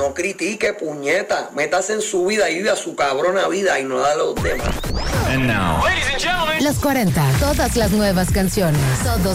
No critique, puñeta. Métase en su vida y vive a su cabrona vida y no da a los demás. And now. Los 40, todas las nuevas canciones, todos